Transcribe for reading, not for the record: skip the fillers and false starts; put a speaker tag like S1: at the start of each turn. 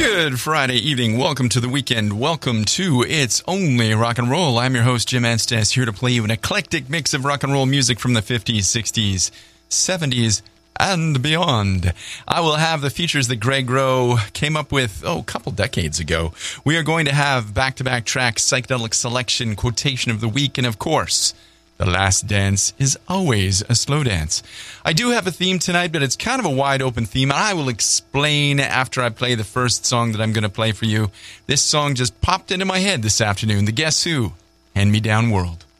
S1: Good Friday evening. Welcome to the weekend. Welcome to It's Only Rock and Roll. I'm your host, Jim Anstice, here to play you an eclectic mix of rock and roll music from the 50s, 60s, 70s, and beyond. I will have the features that Greg Rowe came up with, a couple decades ago. We are going to have back-to-back tracks, psychedelic selection, quotation of the week, and of course, the last dance is always a slow dance. I do have a theme tonight, but it's kind of a wide-open theme, and I will explain after I play the first song that I'm going to play for you. This song just popped into my head this afternoon, the Guess Who? Hand Me Down World.